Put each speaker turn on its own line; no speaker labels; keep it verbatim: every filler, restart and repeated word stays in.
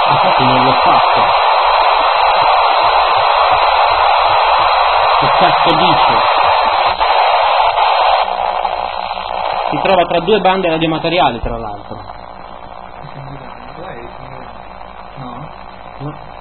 Infatti non l'ho fatto. Che cazzo dice? Si trova tra due bande radioamatoriali, tra l'altro.
No?
No.